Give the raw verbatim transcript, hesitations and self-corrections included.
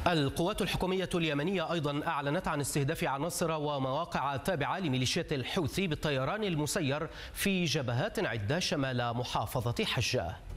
القوات الحكومية اليمنية أيضا أعلنت عن استهداف عناصر ومواقع تابعة لميليشيات الحوثي بالطيران المسير في جبهات عدة شمال محافظة حجة.